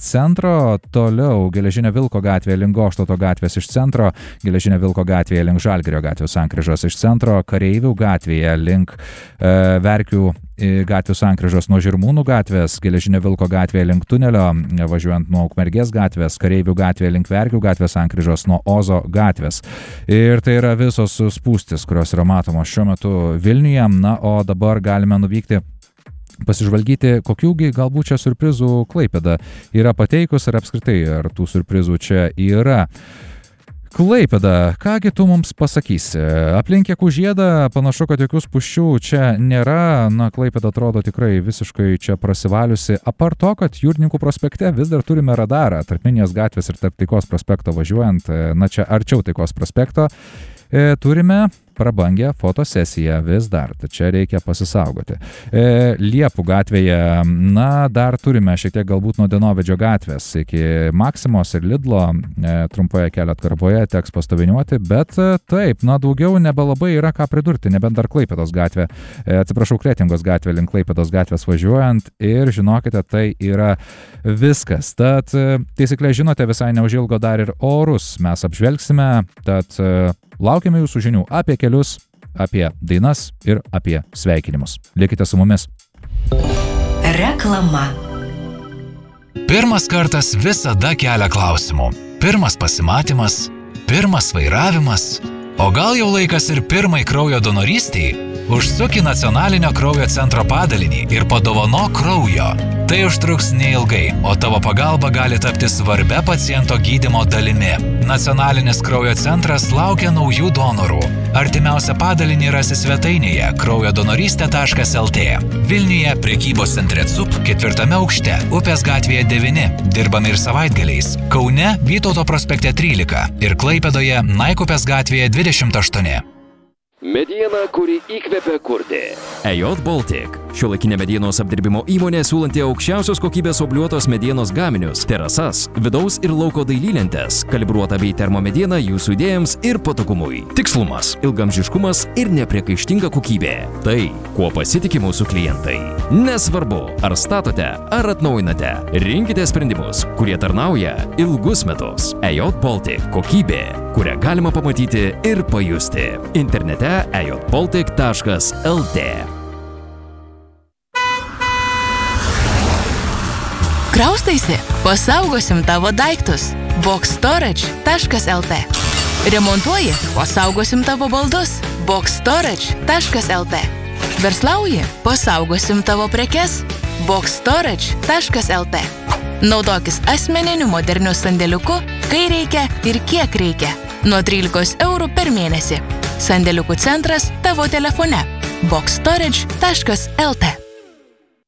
centro, toliau Geležinio Vilko gatvėje link Goštauto gatvės iš centro, Geležinio Vilko gatvėje link Žalgirio gatvės sankryžos iš centro, Kareivių gatvėje link Verkių gatvių sankryžos nuo Žirmūnų gatvės, Geležinio Vilko gatvėje link tunelio, važiuojant nuo Ukmergės gatvės, Kareivių gatvėje link Verkių gatvės sankryžos nuo Ozo gatvės. Ir tai yra visos spūstis, kurios yra matomos šiuo metu Vilniuje. Na, o dabar galime nuvykti pasižvalgyti, kokiųgi galbūt čia surprizų Klaipėda yra pateikus ir apskritai, ar tų surprizų čia yra. Klaipėda, kągi tu mums pasakysi? Aplink Kužiedą panašu, kad jokių spūsčių čia nėra. Na, Klaipėda atrodo tikrai visiškai čia prasivaliusi. Apart to, kad Jūrininkų prospekte vis dar turime radarą tarp Minijos gatvės ir tarp Taikos prospekto važiuojant, na čia arčiau Taikos prospekto, turime prabangę fotosesiją vis dar, tai čia reikia pasisaugoti. Liepų gatvėje, na, dar turime šiek tiek galbūt nuo Dienovidžio gatvės iki Maksimos ir Lidlo, trumpoje kelio atkarpoje teks pastoviniuoti, bet taip, na, daugiau nebelabai yra ką pridurti, nebent dar Klaipėdos gatvė, Kretingos gatvė link Klaipėdos gatvės važiuojant ir žinokite, tai yra viskas. Tad taisyklė žinote, visai neužilgo dar ir orus mes apžvelgsime, tad laukiame jūsų žinių apie kelius, apie dainas ir apie sveikinimus. Likite su mumis. Reklama. Pirmas kartas visada kelia klausimų. Pirmas pasimatymas, pirmas vairavimas, o gal jau laikas ir pirmai kraujo donorystei? Užsuk į Nacionalinio kraujo centro padalinį ir padovanok kraujo. Tai užtruks neilgai, o tavo pagalba gali tapti svarbia paciento gydymo dalimi. Nacionalinis kraujo centras laukia naujų donorų. Artimiausią padalinį rasi svetainėje kraujodonorystė.lt. Vilniuje prekybos centre CUP 4 aukšte, Upės gatvėje 9, dirbame ir savaitgaliais. Kaune Vytauto prospekte 13 ir Klaipėdoje Naikupės gatvėje 28. Mediena, kuri įkvepia kurti. EJ Baltic. Šiuolaikinė medienos apdirbimo įmonė siūlanti aukščiausios kokybės obliuotos medienos gaminius, terasas, vidaus ir lauko dailylentes, kalibruota bei termomediena jūsų idėjams ir patogumui. Tikslumas, ilgamžiškumas ir nepriekaištinga kokybė. Tai, kuo pasitiki mūsų klientai. Nesvarbu, ar statote, ar atnaujinate, rinkite sprendimus, kurie tarnauja ilgus metus. EJ Baltic. Kokybė, kurią galima pamatyti ir pajusti. Internete ejbaltic.lt. Kraustaisi? Pasaugosim tavo daiktus. boxstorage.lt. Remontuoji? Pasaugosim tavo baldus. boxstorage.lt. Verslauji? Pasaugosim tavo prekes. boxstorage.lt. Naudokis asmeniniu moderniu sandėliuku, kai reikia ir kiek reikia. Nuo 13 eurų per mėnesį. Sandėliukų centras tavo telefone. boxstorage.lt.